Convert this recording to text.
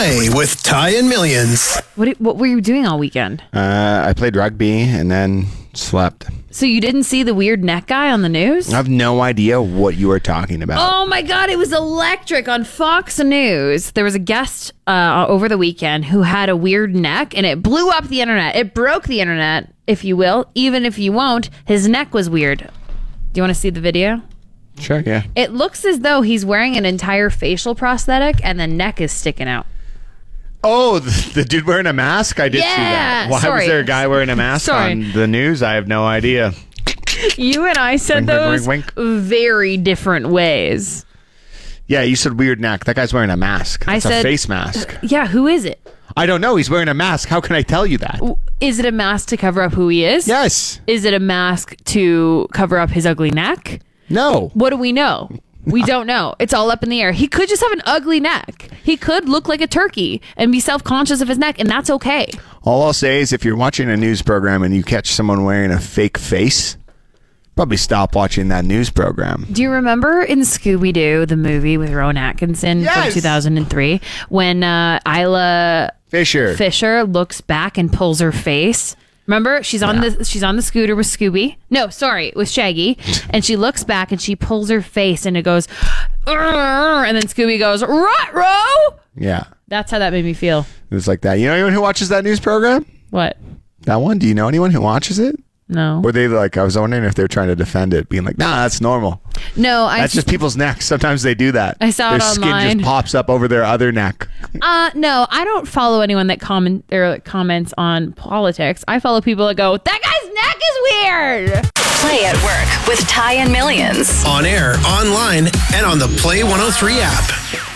Play with Ty and Millions. What were you doing all weekend? I played rugby and then slept. So you didn't see the weird neck guy on the news? I have no idea what you were talking about. Oh my God, it was electric on Fox News. There was a guest over the weekend who had a weird neck and it blew up the internet. It broke the internet, if you will. Even if you won't, his neck was weird. Do you want to see the video? Sure, yeah. It looks as though he's wearing an entire facial prosthetic and the neck is sticking out. Oh, the dude wearing a mask? I did see that. Why was there a guy wearing a mask on the news? I have no idea. You and I said those very different ways. Yeah, you said weird neck. That guy's wearing a mask. It's a face mask. Yeah, who is it? I don't know. He's wearing a mask. How can I tell you that? Is it a mask to cover up who he is? Yes. Is it a mask to cover up his ugly neck? No. What do we know? We don't know. It's all up in the air. He could just have an ugly neck. He could look like a turkey and be self-conscious of his neck, and that's okay. All I'll say is if you're watching a news program and you catch someone wearing a fake face, probably stop watching that news program. Do you remember in Scooby-Doo, the movie with Rowan Atkinson from 2003, when Isla Fisher looks back and pulls her face? Remember, she's on the scooter with Scooby. No, sorry, with Shaggy. And she looks back and she pulls her face and it goes, and then Scooby goes, ruh-roh! Yeah. That's how that made me feel. It was like that. You know anyone who watches that news program? What? That one? Do you know anyone who watches it? No. Were they like, I was wondering if they're trying to defend it, being like, nah, that's normal. No, that's just people's necks. Sometimes they do that. I saw it online. Their skin just pops up over their other neck. No, I don't follow anyone that comments on politics. I follow people that go, that guy's neck is weird. Play at Work with Ty and Millions. On air, online, and on the Play 103 app.